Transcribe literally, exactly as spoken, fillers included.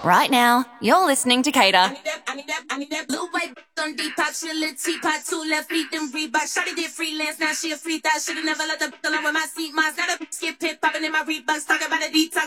Right now, you're listening to Cater. I need that, I need that, I need that blue white on Depop, she a little teapot, two left feet, them Reebok. Shawty did freelance, now she a free thot. Should've never let the alone with my seat, mine's not a skip pit popping in my Reeboks, talking about a detox.